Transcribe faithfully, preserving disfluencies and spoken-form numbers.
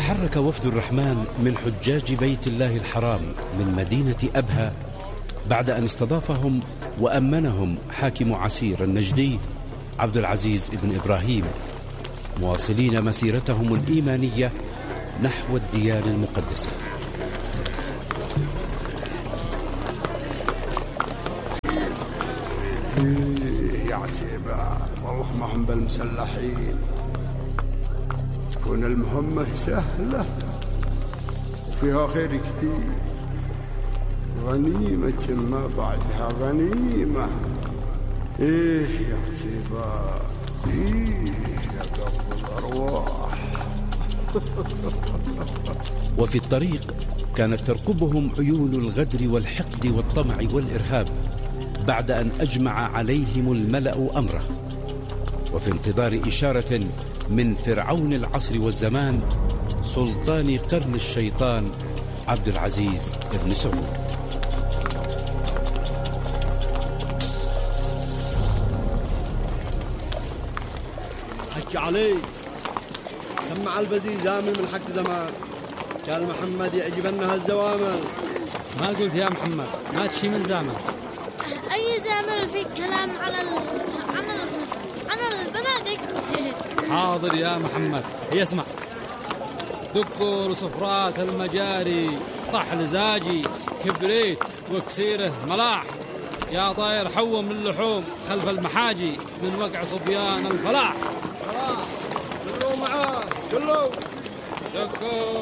تحرك وفد الرحمن من حجاج بيت الله الحرام من مدينة أبها بعد أن استضافهم وأمنهم حاكم عسير النجدي عبد العزيز بن إبراهيم، مواصلين مسيرتهم الإيمانية نحو الديار المقدسة. يا عتيبة والله ما هم بالمسلحين، تكون المهمة سهلة وفيها خير كثير، غنيمة ما بعدها غنيمة. إيه يا عتيبة، إيه يا قبض الأرواح. وفي الطريق كانت تركبهم عيون الغدر والحقد والطمع والإرهاب بعد أن أجمع عليهم الملأ أمره، وفي انتظار إشارة من فرعون العصر والزمان سلطان قرن الشيطان عبد العزيز بن سعود. حكي علي سمع البزي زامل من حق زمان، قال محمد يعجبنا هالزوامل. ما قلت يا محمد ما تشي من زامل؟ أي زامل في كلام على ال... عن ال... عن البنادق. حاضر يا محمد. هي اسمع: دكر وصفرات المجاري، طحل زاجي، كبريت وكسيره ملاح، يا طاير حوم من اللحوم خلف المحاجي من وقع صبيان الفلاح. فلاح كله معاه كله. دكر